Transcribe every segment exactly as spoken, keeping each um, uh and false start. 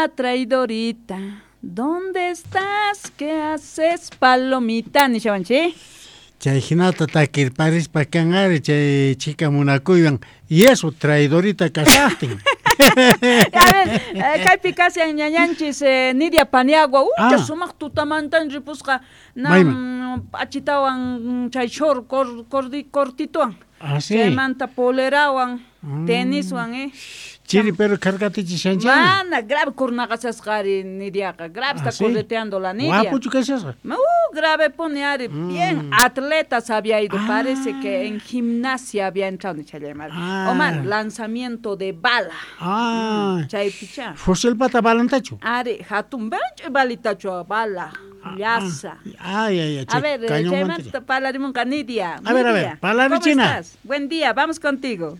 Hola, traidorita. ¿Dónde estás? ¿Qué haces, palomita? Nishawanchi. Chay hinata takir paris pa kangari chay chica munakuywan y eso traidorita casaste. A ver, eh, kaypi kasi ang ñañanchis eh, Nidia Paniagua. Uy, Ah. sumak tutamantan ripusqa Mayman. nam achitawan chay short cor, cordi, cortituan. Ah, sí. Chaymanta polerawan, Mm. teniswan, eh. Chiri pero cargate chishancha. Mana, grave kurnagasasqari Nidiaqa. Grave está Ah, sí. correteando la Nidia. Guapo, ¿qué es eso? Uh, grave pone Ari, bien, atletas había ido, Ah. parece que en gimnasia había entrado en Chalemar. Ah. Omar, lanzamiento de bala. Ah. Chay picha. Fosel pata balantacho. Ari, hatun bench balitacho bala, llasa. Ay, ay, ay. A ver, cañón Chay mantilla. Manta Palarimun Canidia. A ver, a ver, Palarichina. ¿Cómo estás? Buen día, vamos contigo.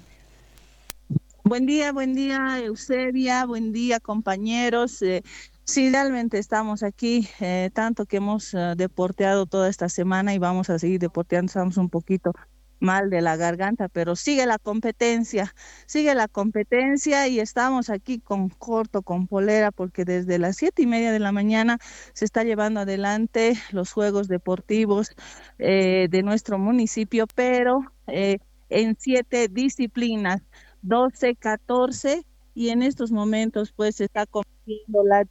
Buen día, buen día, Eusebia, buen día, compañeros. Eh, sí, realmente estamos aquí, eh, tanto que hemos eh, deporteado toda esta semana y vamos a seguir deporteando, estamos un poquito mal de la garganta, pero sigue la competencia, sigue la competencia y estamos aquí con corto, con polera, porque desde las siete y media de la mañana se está llevando adelante los Juegos Deportivos eh, de nuestro municipio, pero eh, en siete disciplinas. doce, catorce y en estos momentos pues se está compitiendo el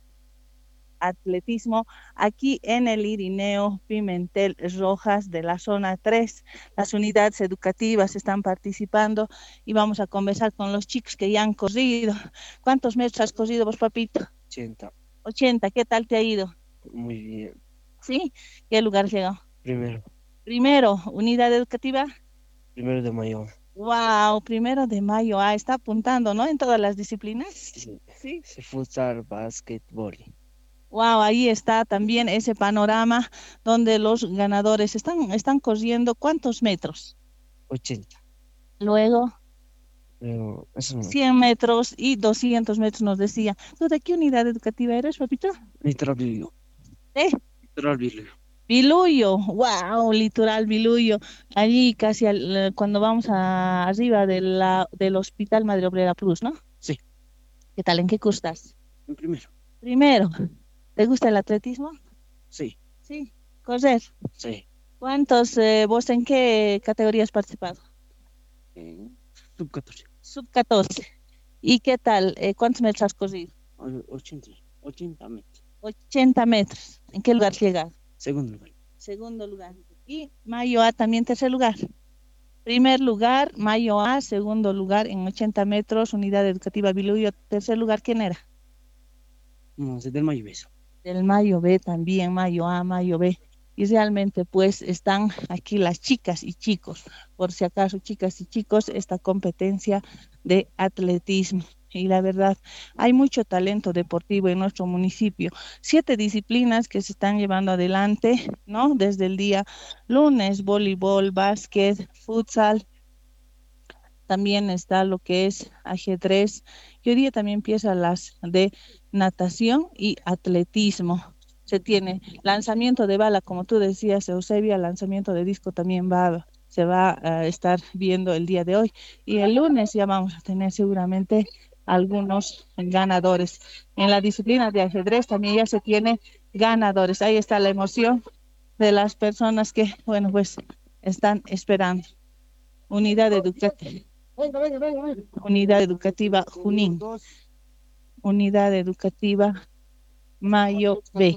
atletismo aquí en el Irineo Pimentel Rojas de la zona tres. Las unidades educativas están participando y vamos a conversar con los chicos que ya han corrido. ¿Cuántos metros has corrido vos, papito? ochenta. ochenta, ¿qué tal te ha ido? Muy bien. ¿Sí? ¿Qué lugar has llegado? Primero. Primero, unidad educativa. Primero de mayo. Wow, primero de mayo. Ah, está apuntando, ¿no? En todas las disciplinas. Sí. Sí. Sí, futsal, básquetbol. Wow, ahí está también ese panorama donde los ganadores están, están corriendo ¿cuántos metros? ochenta. Luego Luego, eso no. cien metros y doscientos metros nos decía. ¿Tú de qué unidad educativa eres, papito? Litoral Biluyo. ¿Eh? Litoral Biluyo. Biluyo, wow, litoral Biluyo. Allí casi al- eh, cuando vamos a, arriba de la, del Hospital Madre Obrera Plus, ¿no? Sí. ¿Qué tal? ¿En qué curso estás? En primero. Primero. ¿Te gusta el atletismo? Sí. Sí. ¿Correr? Sí. ¿Cuántos, eh, vos en qué categoría has participado? En sub catorce. Sub catorce. ¿Y qué tal? Eh, ¿cuántos metros has corrido? O- ochenta. ochenta metros. ochenta metros. ¿En qué lugar has llegado? Segundo lugar. Segundo lugar. Y Mayo A también tercer lugar. Primer lugar, Mayo A, segundo lugar en ochenta metros, unidad educativa Biluyo. Tercer lugar, ¿quién era? No, es del mayo beso. Del Mayo B también, Mayo A, Mayo B. Y realmente pues están aquí las chicas y chicos, por si acaso chicas y chicos, esta competencia de atletismo. Y la verdad, hay mucho talento deportivo en nuestro municipio. Siete disciplinas que se están llevando adelante, ¿no? Desde el día lunes, voleibol, básquet, futsal. También está lo que es ajedrez. Y hoy día también empiezan las de natación y atletismo. Se tiene lanzamiento de bala, como tú decías, Eusebia, lanzamiento de disco también va, se va a estar viendo el día de hoy. Y el lunes ya vamos a tener seguramente algunos ganadores. En la disciplina de ajedrez también ya se tiene ganadores. Ahí está la emoción de las personas que, bueno, pues están esperando. Unidad educativa. Unidad educativa Junín. Unidad educativa Mayo B.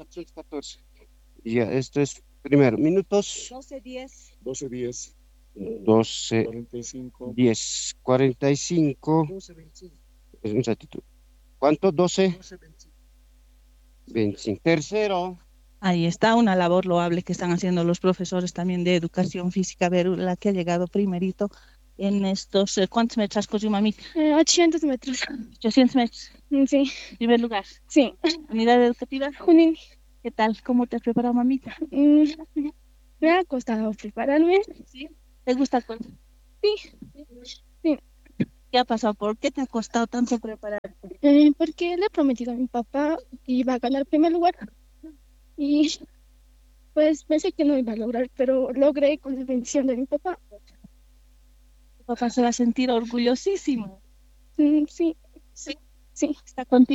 Ya, esto es primero. Minutos. doce diez. doce diez, doce, cuarenta y cinco, diez, cuarenta y cinco. doce veinticinco, Un ratito. ¿Cuánto? doce, doce veinticinco. veinticinco. Tercero. Ahí está una labor loable que están haciendo los profesores también de educación física. Ver la que ha llegado primerito en estos, eh, ¿cuántos metros has corrido, mamita? Eh, ochocientos metros. ochocientos metros. Mm, Sí, Primer lugar. sí. Unidad educativa. Junín, ¿Qué tal? ¿Cómo te has preparado, mamita? mm, me ha costado prepararme. ¿Sí? ¿Te gusta correr? Sí, sí. ¿Qué ha pasado? ¿Por qué te ha costado tanto preparar? Eh, porque le he prometido a mi papá que iba a ganar primer lugar. Y pues pensé que no iba a lograr, pero logré con la bendición de mi papá. Tu papá se va a sentir orgullosísimo. Mm, Sí, ¿Sí? sí. ¿Está contigo?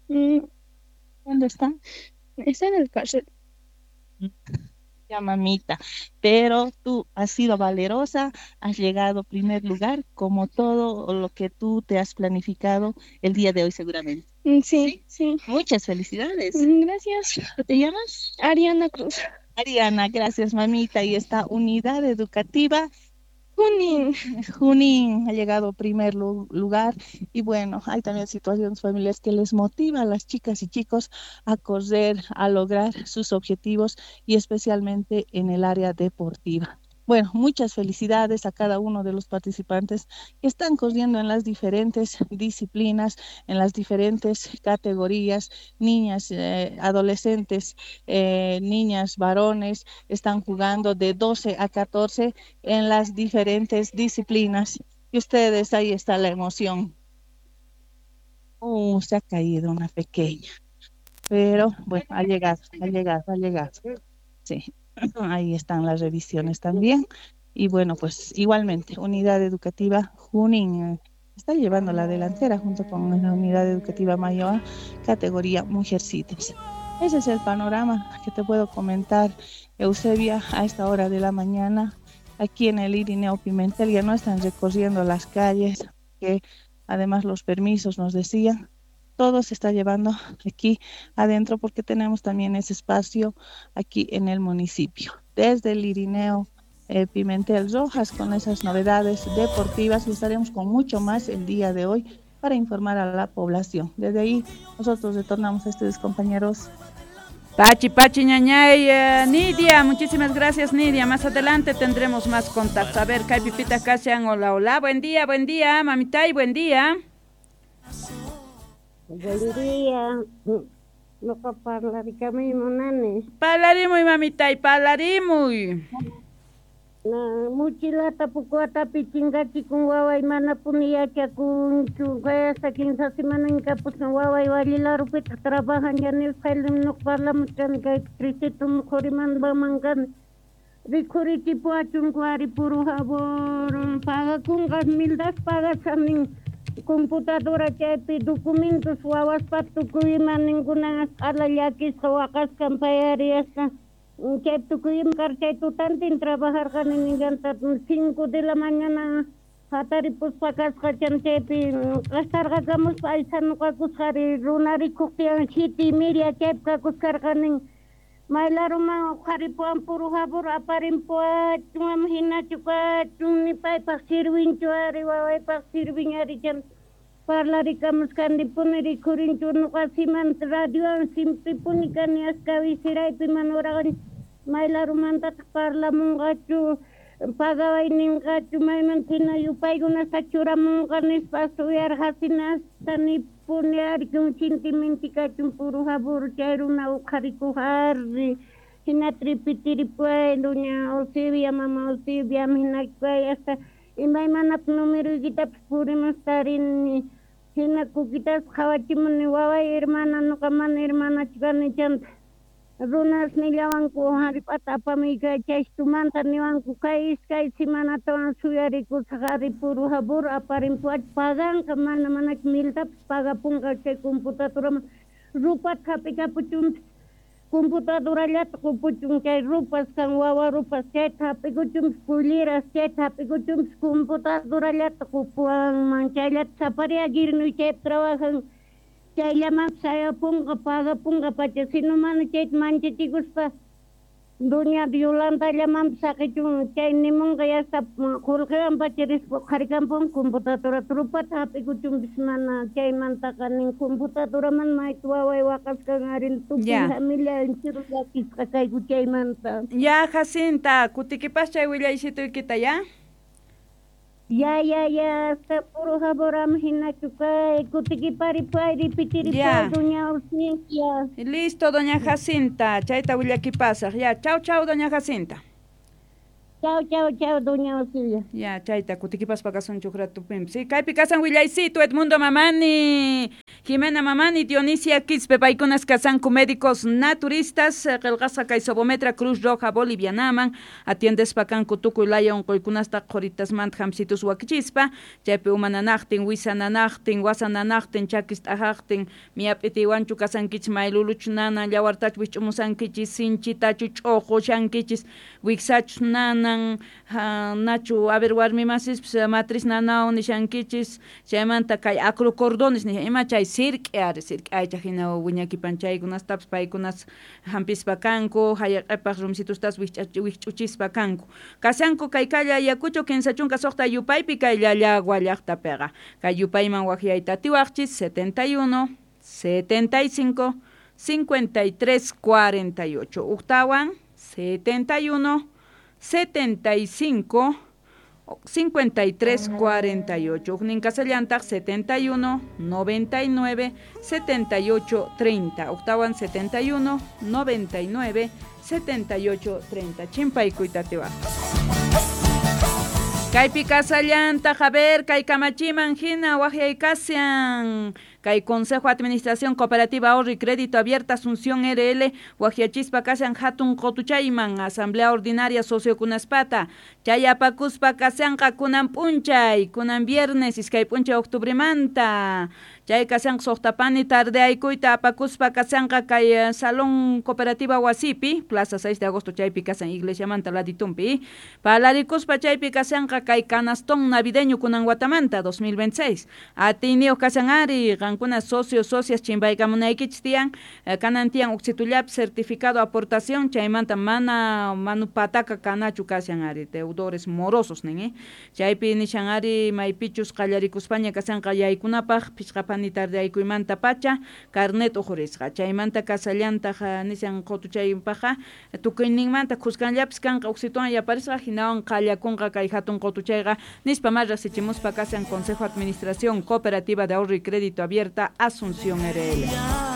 Mm, ¿Dónde está? está en el cárcel. Ya, mamita, pero tú has sido valerosa, has llegado a primer lugar, como todo lo que tú te has planificado el día de hoy seguramente. Mm, sí, sí. Muchas felicidades. Mm, gracias. ¿Cómo te llamas? Ariana Cruz. Ariana, gracias, mamita. Y esta unidad educativa Junín. Junín ha llegado a primer lu- lugar y bueno, hay también situaciones familiares que les motiva a las chicas y chicos a correr, a lograr sus objetivos y especialmente en el área deportiva. Bueno, muchas felicidades a cada uno de los participantes que están corriendo en las diferentes disciplinas, en las diferentes categorías, niñas, eh, adolescentes, eh, niñas, varones, están jugando de doce a catorce en las diferentes disciplinas. Y ustedes, ahí está la emoción. Uh, se ha caído una pequeña, pero bueno, ha llegado, ha llegado, ha llegado. Sí, ahí están las revisiones también. Y bueno, pues igualmente, Unidad Educativa Junín eh, está llevando la delantera junto con la Unidad Educativa Mayoa, categoría Mujercitas. Ese es el panorama que te puedo comentar, Eusebia, a esta hora de la mañana. Aquí en el Irineo Pimentel ya no están recorriendo las calles, que además los permisos nos decían. Todo se está llevando aquí adentro porque tenemos también ese espacio aquí en el municipio. Desde el Irineo eh, Pimentel Rojas con esas novedades deportivas y estaremos con mucho más el día de hoy para informar a la población. Desde ahí nosotros retornamos a ustedes, compañeros. Pachi, Pachi, ñañay, eh, Nidia, muchísimas gracias, Nidia. Más adelante tendremos más contactos. A ver, Kai Pipita Casian, hola, hola, buen día, buen día, mamitay, buen día. Buen día. No ka parlari kami monane. Palarimuy, mamitay, palarimuy. Na muchilata pukuata pichingachi kun waway mana puniyacha kun chungaya hasta quince semanas incapuz kun waway walila rupita trabajan ya ni failum no parlamutan kay trisito mukoriman bamangan. Rikuri tipo achun kuari puru habor paga kun gas mildas paga samin computadora chaypi documentos wawas patukuiman ninguna ala yakis wakas kampayari hasta chaypi tukuyim karchay tutantin trabajar kan ninganta cinco de la mañana hatari pues pakas kachan chaypi kastarga kamus paisano kakuskari runari kuktian siete y media chaypi kakuskarkanin Mailaruma haripuan puru habur aparimpuan cuma hina cuka cumi pai pak sirwin cuari wawai pak sirwin ari jan parlari kamus kandi puniri kurin cunu kasiman radioan simpi punikan yaskawi sirai piman orang mailaruman tak parla mungacu pagawai ningacu maiman tina yupai guna sacura munganis pasuyar hasinas tani punyar kung cinti minti kacung puru habur cairuna ukariku hari hina tripitiri puai dunya Olsivia mama Olsivia minak puai hasta imai manap numero kita puri mustarin hina kukitas kawachi mani wawai hermana no kaman hermana chikani chant runas nilawanku hari patapa mika chaistumantar niwanku kais kais simana toan suyari kusahari puru habur aparin puat pagang kamana manak miltap paga punga chay computadora rupat kapika puchun computadora lat kupuchun chay rupas kan wawa rupas chay tapi kuchum kuliras chay tapi kuchum computadora lat kupuang manchay lat sapari agirnu chay trabajan chay llaman saya punga paga punga pacha sino mana chay mancha chicos pa dunia Yolanda llaman sakechun chay nimunga ya sa kulkean pacheris harikampon computadora trupa tapi kuchum bismana chay mantakanin computadora man maitua wai wakas kangarin tu Ya. familia enchiru yakis kakay kuchay manta Ya, Jacinta, kutikipas chay willaysito kita ya. ya ya ya sa puro haboram hina chukay kutiki pari pari pitiri Ya. pa dunia ausencia Listo, doña Jacinta, chayta willakipasaq. Ya, chau, chau, doña Jacinta. Chao, chao, chao, doña Osilia. Ya, chayta, kutikipas pakasun chukratu sí, kaypi kasan Willaycito, Edmundo Mamani, Jimena Mamani, Dionisia Quispe, paikunas kasanku médicos naturistas, qelqasqa kay Sobometra Cruz Roja Bolivianaman, atiendes pakanku tukuylaya unquykunasta qhoritasmanta hamsitus wakichispa, chaypi umananaqtin, wisananaqtin, wasananaqtin, chakis t'aqaqtin, miyap'itiwanchu kasankichis mayluluchu nana, llawartachu wich'umusankichis, sinchitachu ch'uqu shankichis, wiksachu nana, Ha, nachu a ver warmi masis matriz nanao nishankichis chaymanta kay acro cordones ni ima chay sirque are sirque ay chajina wiñaki panchaykunas taps paykunas hampispa kanku hayaqepas rumsitustas wich'uchispa kanku kasanku kay kalla yakucho kinsachunka soqta yupaypi kay llallagua llaqtapiqa kay yupayman waqyayta tiwaqchis setenta y uno, setenta y cinco, cincuenta y tres, cuarenta y ocho uktawan setenta y uno, setenta y cinco, cincuenta y tres, cuarenta y ocho. Nincasallantac setenta y uno, noventa y nueve, setenta y ocho, treinta. Octavan setenta y uno, noventa y nueve, setenta y ocho, treinta. Chimpaykuitatewa. Kaypi kasallanta Javier kay kamachiman hina wajiaykasian kay Consejo Administración Cooperativa Ahorro y Crédito Abierta Asunción R L wajiachispa kasian hatun qotuchayman Asamblea Ordinaria Sociokunaspata chayapakuspa kasianqa kunan punchay kunan viernes iskay punchay octubre manta chay kasian soqtapani tarde aykuyta apakuspa kasianqa kay Salón Cooperativa Wasipi Plaza seis de agosto chaypi kasian Iglesia Manta laditumpi palarikuspa chaypi kasianqa kay canastón navideño kunan Guatamanta dos mil veintiséis atinio kasian ari qankuna socios socias chimbaykamunaykichis tiyan kanan tiyan uksitullap certificado aportación chaymanta mana manupataka kanachu kasian ari deudores morosos nin chaypi nishan ari maypichus qallarikuspanya kasianqa yaykunapaq pichqapani tarde aykuymanta pacha carnet ujurisqa chaymanta kasallanta nishan qotuchaypaqa tukuyninmanta qusqanllapis kanqa uksituwan yaparisqa hinawan qallakunqa kay hatun qotuchayqa nispa más rasichimuspa kasian Consejo Administración Cooperativa de Ahorro y Crédito Abierta Asunción R L.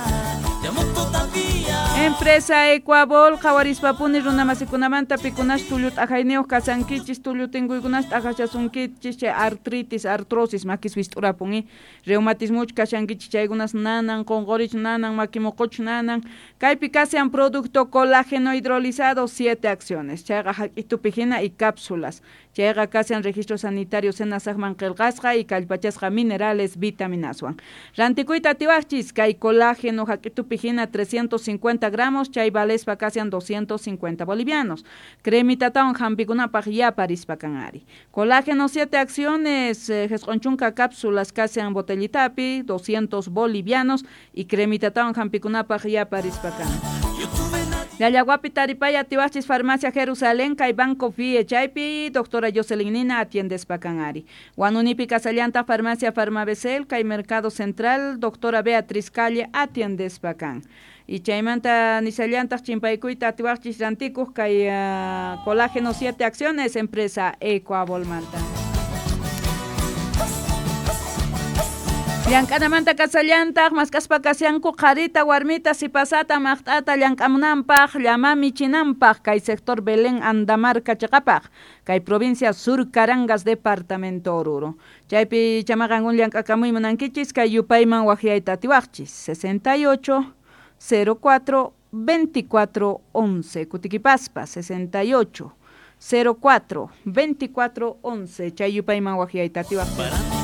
Empresa Ecuabol Jawarispa-puni runamasikunamanta pikunash tullut ajayniyuq kasankichis tullutinguykunash t'aqachasunkichis chay artritis, artrosis makis wisturapuni reumatismuch kashankichis chaykunas nanan qonqorich nanan makimuquch nanan kaypi kasian producto colágeno hidrolizado siete acciones chayqa haq'itupi hina y cápsulas chayqa kasian registro sanitario senasaqman qillqasqa y kallpachasqa minerales vitaminaswan rantikuyta tiwaqchis kay colágeno haq'itupi hina trescientos cincuenta gramos chay valespa kasian doscientos cincuenta bolivianos cremitatawan hampikunapaq yaparispa kan ari colágeno siete acciones hesqonchunka eh, cápsulas kasian botellitapi doscientos bolivianos y cremitatawan hampikunapaq yaparispa kan Yayaguapi taripaya tiwachis farmacia Jerusalén kay Banco Fie chaypi doctora Jocelyn Nina atiendes pakanari. Wanunipi kasallanta farmacia Farmabesel kay Mercado Central doctora Beatriz Calle atiendes pakan. Y chaymanta nisallantas chimpaykuyta tiwachis rantikus kay uh, colágeno siete acciones empresa Ecuabol Malta. Llankanamanta kasallantaq maskaspa kasianku qarita warmita sipasata maqt'ata llankamunanpaq llamami chinanpaq kay sector Belén Andamarca chaqapaq kay provincia Sur Carangas departamento Oruro chaypi chamaqangun llank'akamuy munankichis kay yupayman waqyayta tiwaqchis sesenta y ocho, cero cuatro, veinticuatro, once kutikipaspa sesenta y ocho, cero cuatro, veinticuatro, once chay yupayman waqyayta tiwaqchis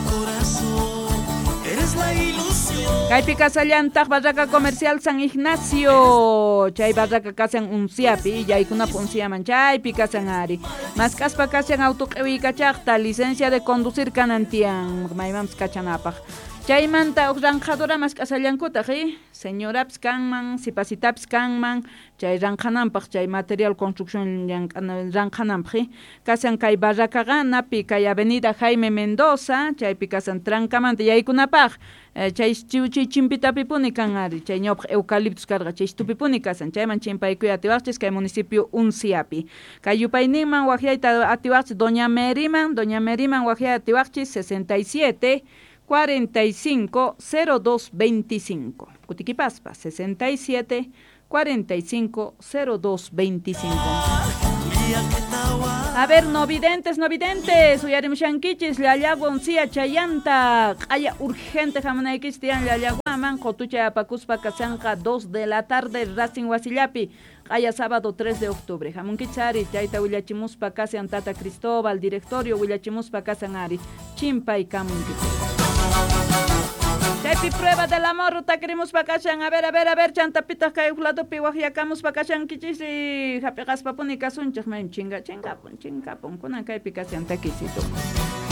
Kaypi kasallantaq barraca comercial San Ignacio chay barraca kasan unciapi yaykunap unciaman chaypi kasan ari maskaspa kasan autoq'iwikachaqta licencia de conducir kanantian maymanpas kachanapaq chaymanta uq ranjadora maskasallankutaq señoraps kanman sipasitaps kanman chay ranjananpaq chay material construcción ranjananpaq kasan kay barracaqa napi kay avenida Jaime Mendoza chaypi kasan trankamanta yaykunapaq chay chimpitapipuni kan ari chay ñawpaq eucaliptus karqa chay stupipuni kasan chayman chimpaykuy atiwaqchis kay municipio Unciapi kay yupayninman waqyayta atiwaqchis doña Meriman doña Meriman waqyay atiwaqchis sesenta y siete, cuarenta y cinco, cero dos veinticinco Kutikipaspa sesenta y siete, cuarenta y cinco, cero dos veinticinco A ver, novidentes, novidentes, uyarimushankichis, llallagwan sia chayanta, haya urgente jamanaykichis tiyan llallagwaman, qotucha apakuspa kasanqa dos de la tarde, Racing Wasillapi, haya sábado tres de octubre, jamunkichari, chayta willachimuspa kasan Tata Cristóbal, directorio willachimuspa kasan ari, chimpay kamunkichis. Chaypi prueba del amor, taquerimos pakashan, a ver, a ver, a ver, chantapita kayuklado piwajyakamos pakashan kichis y japegas papuni kasunchak, chinga, chinga, chinga, pon, kunan kaypi kashan taquisito.